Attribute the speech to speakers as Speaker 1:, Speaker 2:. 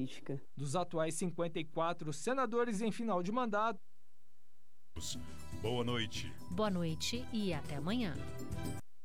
Speaker 1: política.
Speaker 2: Dos atuais 54 senadores em final de mandato.
Speaker 3: Boa noite.
Speaker 4: Boa noite e até amanhã.